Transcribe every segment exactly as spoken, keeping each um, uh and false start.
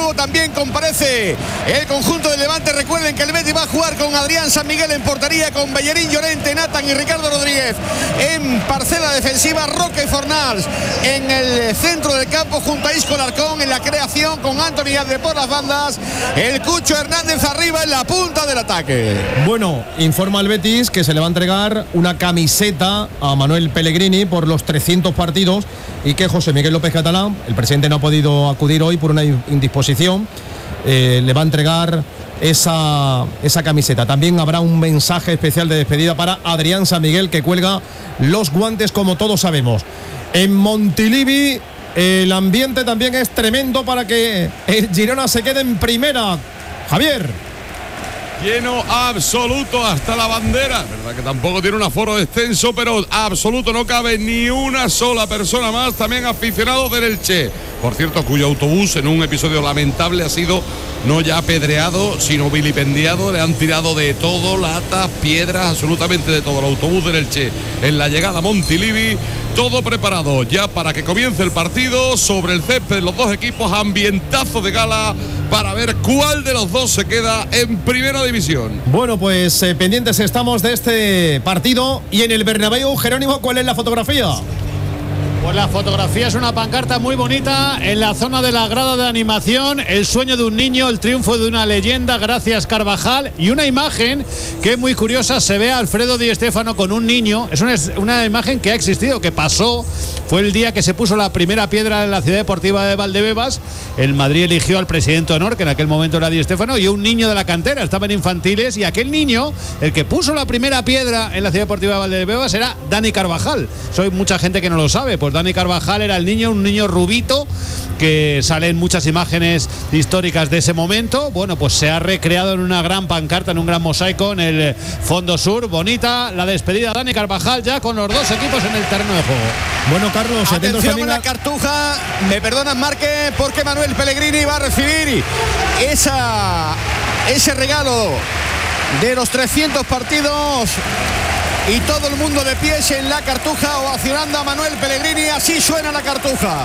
Luego también comparece el conjunto del Levante. Recuerden que el Betis va a jugar con Adrián San Miguel en portería, con Bellerín, Llorente, Nathan y Ricardo Rodríguez en parcela defensiva, Roque y Fornals en el centro del campo junto a Isco Larcón en la creación, con Anthony Alde por las bandas, el Cucho Hernández arriba en la punta del ataque. Bueno, informa el Betis que se le va a entregar una camiseta a Manuel Pellegrini por los trescientos partidos y que José Miguel López Catalán, el presidente, no ha podido acudir hoy por una indisposición, eh, le va a entregar esa, esa camiseta. También habrá un mensaje especial de despedida para Adrián San Miguel, que cuelga los guantes, como todos sabemos. En Montilivi el ambiente también es tremendo para que el Girona se quede en primera. Javier. Lleno absoluto hasta la bandera, verdad que tampoco tiene un aforo extenso, pero absoluto, no cabe ni una sola persona más. También aficionados del Elche, por cierto, cuyo autobús en un episodio lamentable ha sido no ya apedreado, sino vilipendiado. Le han tirado de todo, latas, piedras, absolutamente de todo. El autobús del Elche en la llegada a Montilivi, todo preparado ya para que comience el partido. Sobre el césped los dos equipos, ambientazo de gala para ver cuál de los dos se queda en primera división. Bueno, pues eh, pendientes estamos de este partido. Y en el Bernabéu, Jerónimo, ¿cuál es la fotografía? Pues la fotografía es una pancarta muy bonita en la zona de la grada de animación. El sueño de un niño, el triunfo de una leyenda, gracias Carvajal. Y una imagen que es muy curiosa, se ve a Alfredo Di Stéfano con un niño. Es una, una imagen que ha existido, que pasó. Fue el día que se puso la primera piedra en la ciudad deportiva de Valdebebas. El Madrid eligió al presidente de honor, que en aquel momento era Di Stéfano, y un niño de la cantera, estaba en infantiles, y aquel niño, el que puso la primera piedra en la ciudad deportiva de Valdebebas, era Dani Carvajal. Soy mucha gente que no lo sabe. Pues Dani Carvajal era el niño, un niño rubito, que sale en muchas imágenes históricas de ese momento. Bueno, pues se ha recreado en una gran pancarta, en un gran mosaico en el fondo sur. Bonita la despedida de Dani Carvajal, ya con los dos equipos en el terreno de juego. Bueno, Carlos, atención con la Cartuja. Me perdonan, Marque, porque Manuel Pellegrini va a recibir esa, ese regalo de los trescientos partidos. Y todo el mundo de pies en la Cartuja, ovacionando a Manuel Pellegrini. Así suena la Cartuja.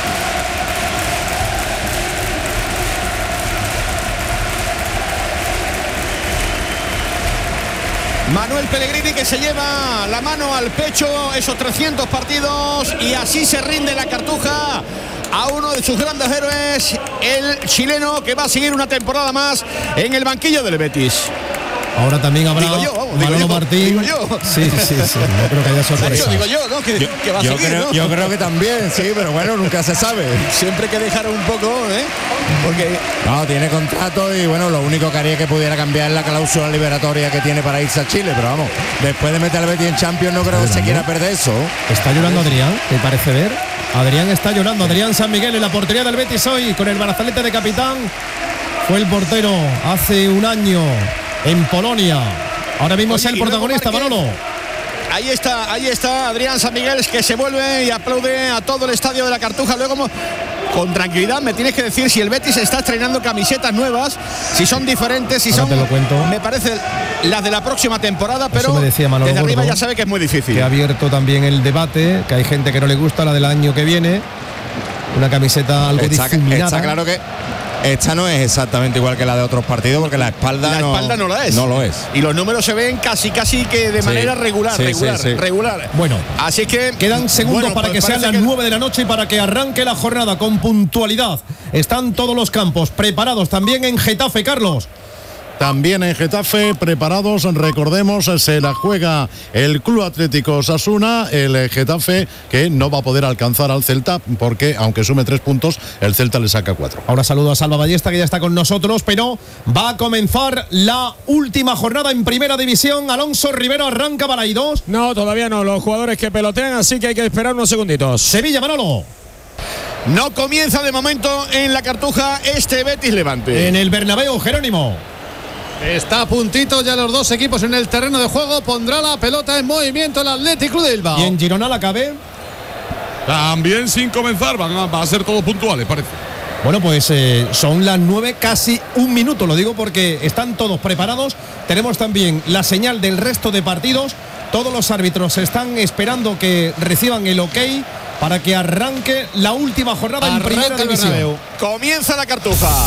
Manuel Pellegrini, que se lleva la mano al pecho, esos trescientos partidos, y así se rinde la Cartuja a uno de sus grandes héroes, el chileno, que va a seguir una temporada más en el banquillo del Betis. Ahora también habrá digo yo, vamos, Manolo digo yo, Martín. Digo yo. Sí, sí, sí. No creo que haya sorpresa. Digo yo, ¿no? Que, yo, que va a yo seguir, creo, ¿no? Yo creo que también, sí, pero bueno, nunca se sabe. Siempre hay que dejar un poco, ¿eh? Porque no, tiene contrato y bueno, lo único que haría que pudiera cambiar es la cláusula liberatoria que tiene para irse a Chile, pero vamos, después de meter al Betis en Champions no creo que se quiera perder eso. Está llorando Adrián, ¿te parece ver? Adrián está llorando. Adrián San Miguel en la portería del Betis hoy, con el brazalete de capitán. Fue el portero hace un año en Polonia. Ahora mismo Oye, es el protagonista, Manolo. Ahí está, ahí está Adrián San Miguel, que se vuelve y aplaude a todo el estadio de la Cartuja. Luego, con tranquilidad, me tienes que decir si el Betis está estrenando camisetas nuevas, si son diferentes, si Ahora son, te lo cuento. me parece, las de la próxima temporada, pero me decía Manolo desde Gordo, arriba ya sabe que es muy difícil. Que ha abierto también el debate, que hay gente que no le gusta la del año que viene. Una camiseta algo está, difuminada. Está claro que esta no es exactamente igual que la de otros partidos, porque la espalda, la no, espalda no la es. No lo es. Y los números se ven casi casi que de sí, manera regular, sí, regular, sí, sí. regular. Bueno, así que quedan segundos bueno, para pues que sean las que... nueve de la noche y para que arranque la jornada con puntualidad. Están todos los campos preparados también en Getafe, Carlos. También en Getafe, preparados, recordemos, se la juega el Club Atlético Osasuna, el Getafe, que no va a poder alcanzar al Celta, porque aunque sume tres puntos, el Celta le saca cuatro. Ahora saludo a Salva Ballesta, que ya está con nosotros, pero va a comenzar la última jornada en Primera División. Alonso Rivero, arranca Balaidos. No, todavía no, los jugadores que pelotean, así que hay que esperar unos segunditos. Sevilla, Manolo. No comienza de momento en la Cartuja este Betis Levante. En el Bernabéu, Jerónimo. Está a puntito ya los dos equipos en el terreno de juego. Pondrá la pelota en movimiento el Athletic Club de Bilbao. ¿Y en Girona la cabe? También sin comenzar, van a, van a ser todos puntuales, parece. Bueno, pues eh, son las nueve, casi un minuto, lo digo porque están todos preparados. Tenemos también la señal del resto de partidos. Todos los árbitros están esperando que reciban el ok para que arranque la última jornada arranque en Primera División. Comienza la Cartuja.